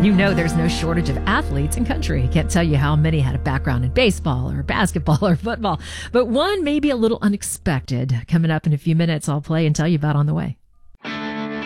You know there's no shortage of athletes in country. Can't tell you how many had a background in baseball or basketball or football, but one may be a little unexpected. Coming up in a few minutes, I'll play and tell you about on the way.